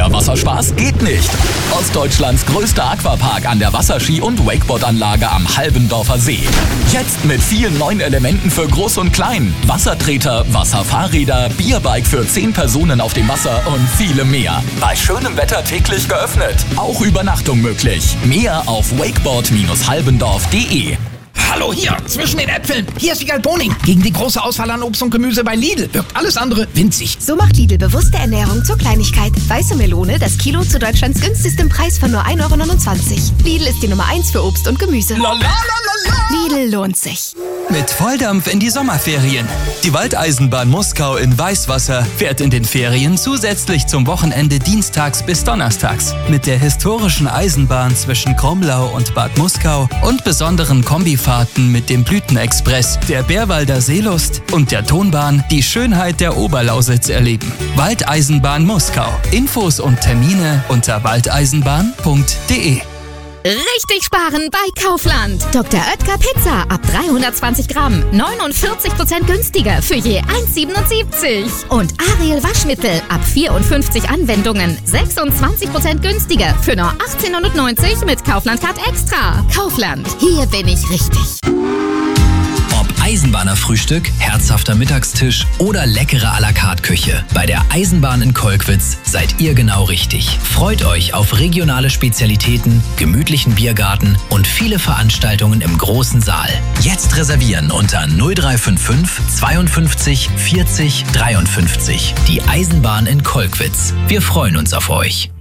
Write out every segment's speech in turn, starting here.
Aber Wasserspaß geht nicht. Ostdeutschlands größter Aquapark an der Wasserski- und Wakeboardanlage am Halbendorfer See. Jetzt mit vielen neuen Elementen für Groß und Klein. Wassertreter, Wasserfahrräder, Bierbike für 10 Personen auf dem Wasser und viele mehr. Bei schönem Wetter täglich geöffnet. Auch Übernachtung möglich. Mehr auf wakeboard-halbendorf.de. Hallo hier, zwischen den Äpfeln. Hier ist Wiegald Boning. Gegen die große Auswahl an Obst und Gemüse bei Lidl wirkt alles andere winzig. So macht Lidl bewusste Ernährung zur Kleinigkeit. Weiße Melone, das Kilo zu Deutschlands günstigstem Preis von nur 1,29 €. Lidl ist die Nummer 1 für Obst und Gemüse. Lidl lohnt sich. Mit Volldampf in die Sommerferien. Die Waldeisenbahn Muskau in Weißwasser fährt in den Ferien zusätzlich zum Wochenende dienstags bis donnerstags. Mit der historischen Eisenbahn zwischen Kromlau und Bad Muskau und besonderen Kombifahrten mit dem Blütenexpress, der Bärwalder Seelust und der Tonbahn die Schönheit der Oberlausitz erleben. Waldeisenbahn Muskau. Infos und Termine unter waldeisenbahn.de. Richtig sparen bei Kaufland. Dr. Oetker Pizza ab 320 Gramm. 49% günstiger für je 1,77. Und Ariel Waschmittel ab 54 Anwendungen. 26% günstiger für nur 18,90 € mit Kaufland Card Extra. Kaufland, hier bin ich richtig. Ob Eisenbahnerfrühstück, herzhafter Mittagstisch oder leckere à la carte Küche. Bei der Eisenbahn in Kolkwitz seid ihr genau richtig. Freut euch auf regionale Spezialitäten, gemütlichen Biergarten und viele Veranstaltungen im großen Saal. Jetzt reservieren unter 0355 52 40 53. Die Eisenbahn in Kolkwitz. Wir freuen uns auf euch.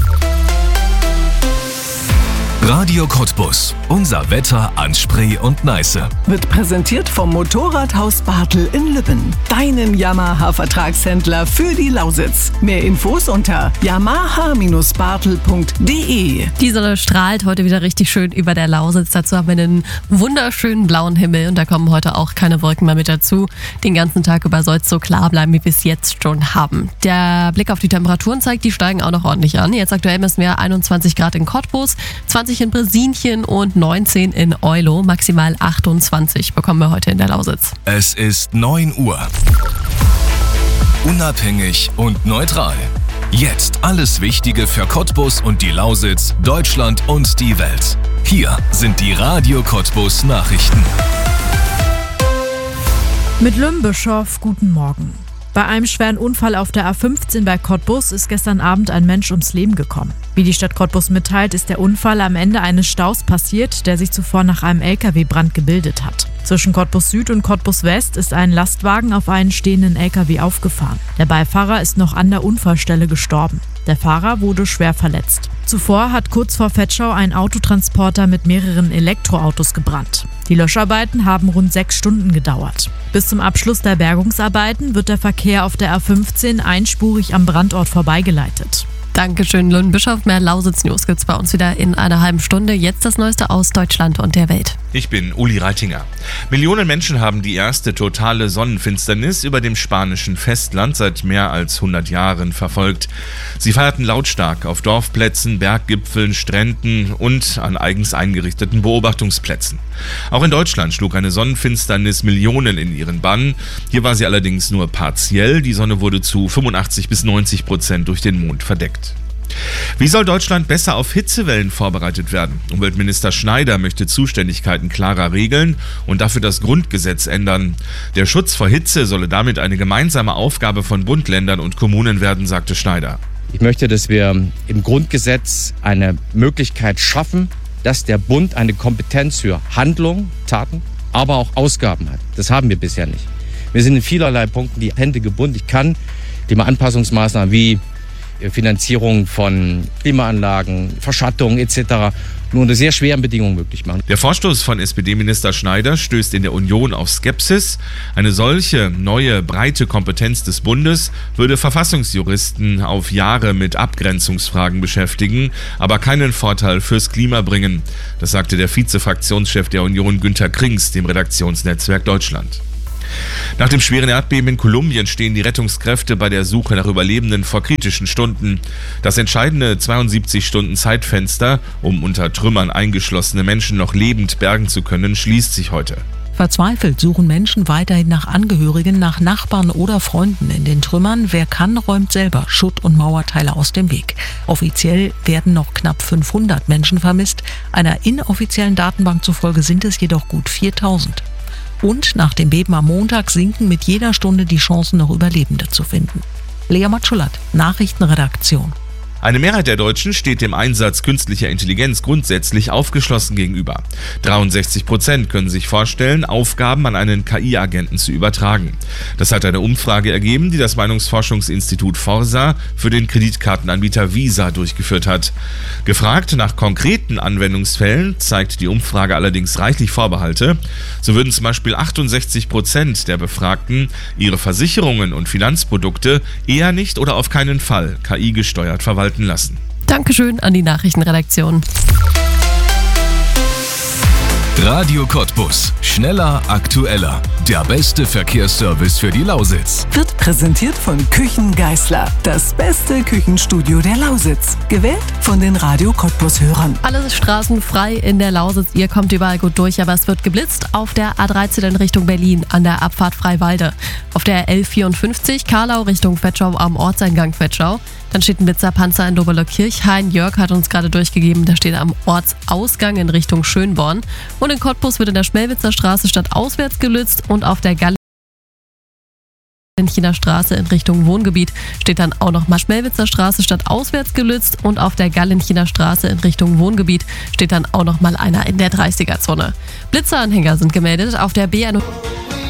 Radio Cottbus. Unser Wetter an Spree und Neiße. Wird präsentiert vom Motorradhaus Bartel in Lübben. Deinen Yamaha-Vertragshändler für die Lausitz. Mehr Infos unter yamaha-bartel.de. Die Sonne strahlt heute wieder richtig schön über der Lausitz. Dazu haben wir einen wunderschönen blauen Himmel und da kommen heute auch keine Wolken mehr mit dazu. Den ganzen Tag über soll es so klar bleiben, wie wir es jetzt schon haben. Der Blick auf die Temperaturen zeigt, die steigen auch noch ordentlich an. Jetzt aktuell messen wir 21 Grad in Cottbus, 20 in Bresinchen und 19 in Eulo. Maximal 28 bekommen wir heute in der Lausitz. Es ist 9 Uhr. Unabhängig und neutral. Jetzt alles Wichtige für Cottbus und die Lausitz, Deutschland und die Welt. Hier sind die Radio Cottbus Nachrichten. Mit Lümbischow, guten Morgen. Bei einem schweren Unfall auf der A15 bei Cottbus ist gestern Abend ein Mensch ums Leben gekommen. Wie die Stadt Cottbus mitteilt, ist der Unfall am Ende eines Staus passiert, der sich zuvor nach einem LKW-Brand gebildet hat. Zwischen Cottbus Süd und Cottbus West ist ein Lastwagen auf einen stehenden LKW aufgefahren. Der Beifahrer ist noch an der Unfallstelle gestorben. Der Fahrer wurde schwer verletzt. Zuvor hat kurz vor Vetschau ein Autotransporter mit mehreren Elektroautos gebrannt. Die Löscharbeiten haben rund 6 Stunden gedauert. Bis zum Abschluss der Bergungsarbeiten wird der Verkehr auf der A15 einspurig am Brandort vorbeigeleitet. Dankeschön, Lübben-Bischof. Mehr Lausitz-News gibt's bei uns wieder in einer halben Stunde. Jetzt das Neueste aus Deutschland und der Welt. Ich bin Uli Reitinger. Millionen Menschen haben die erste totale Sonnenfinsternis über dem spanischen Festland seit mehr als 100 Jahren verfolgt. Sie feierten lautstark auf Dorfplätzen, Berggipfeln, Stränden und an eigens eingerichteten Beobachtungsplätzen. Auch in Deutschland schlug eine Sonnenfinsternis Millionen in ihren Bann. Hier war sie allerdings nur partiell. Die Sonne wurde zu 85-90% durch den Mond verdeckt. Wie soll Deutschland besser auf Hitzewellen vorbereitet werden? Umweltminister Schneider möchte Zuständigkeiten klarer regeln und dafür das Grundgesetz ändern. Der Schutz vor Hitze solle damit eine gemeinsame Aufgabe von Bund, Ländern und Kommunen werden, sagte Schneider. Ich möchte, dass wir im Grundgesetz eine Möglichkeit schaffen, dass der Bund eine Kompetenz für Handlung, Taten, aber auch Ausgaben hat. Das haben wir bisher nicht. Wir sind in vielerlei Punkten die Hände gebunden. Ich kann Anpassungsmaßnahmen wie Finanzierung von Klimaanlagen, Verschattung etc. nur unter sehr schweren Bedingungen möglich machen. Der Vorstoß von SPD-Minister Schneider stößt in der Union auf Skepsis. Eine solche neue, breite Kompetenz des Bundes würde Verfassungsjuristen auf Jahre mit Abgrenzungsfragen beschäftigen, aber keinen Vorteil fürs Klima bringen. Das sagte der Vize-Fraktionschef der Union Günter Krings dem Redaktionsnetzwerk Deutschland. Nach dem schweren Erdbeben in Kolumbien stehen die Rettungskräfte bei der Suche nach Überlebenden vor kritischen Stunden. Das entscheidende 72-Stunden-Zeitfenster, um unter Trümmern eingeschlossene Menschen noch lebend bergen zu können, schließt sich heute. Verzweifelt suchen Menschen weiterhin nach Angehörigen, nach Nachbarn oder Freunden in den Trümmern. Wer kann, räumt selber Schutt- und Mauerteile aus dem Weg. Offiziell werden noch knapp 500 Menschen vermisst. Einer inoffiziellen Datenbank zufolge sind es jedoch gut 4000. Und nach dem Beben am Montag sinken mit jeder Stunde die Chancen, noch Überlebende zu finden. Lea Matschulat, Nachrichtenredaktion. Eine Mehrheit der Deutschen steht dem Einsatz künstlicher Intelligenz grundsätzlich aufgeschlossen gegenüber. 63% können sich vorstellen, Aufgaben an einen KI-Agenten zu übertragen. Das hat eine Umfrage ergeben, die das Meinungsforschungsinstitut Forsa für den Kreditkartenanbieter Visa durchgeführt hat. Gefragt nach konkreten Anwendungsfällen zeigt die Umfrage allerdings reichlich Vorbehalte. So würden zum Beispiel 68% der Befragten ihre Versicherungen und Finanzprodukte eher nicht oder auf keinen Fall KI-gesteuert verwalten lassen. Dankeschön an die Nachrichtenredaktion. Radio Cottbus. Schneller, aktueller. Der beste Verkehrsservice für die Lausitz. Wird präsentiert von Küchen Geisler. Das beste Küchenstudio der Lausitz. Gewählt von den Radio Cottbus-Hörern. Alles ist straßenfrei in der Lausitz. Ihr kommt überall gut durch, aber es wird geblitzt auf der A13 in Richtung Berlin an der Abfahrt Freiwalde. Auf der L54 Karlau Richtung Vetschau am Ortseingang Vetschau. Dann steht ein Blitzerpanzer in Doberloh-Kirchhain. Jörg hat uns gerade durchgegeben, der steht am Ortsausgang in Richtung Schönborn. Und in Cottbus wird in der Schmelwitzer Straße stadtauswärts gelöst und auf der Gallenchiner Straße in Richtung Wohngebiet steht dann auch nochmal Schmelwitzer Straße stadtauswärts gelöst und auf der Gallenchiner Straße in Richtung Wohngebiet steht dann auch nochmal einer in der 30er-Zone. Blitzeranhänger sind gemeldet auf der B1.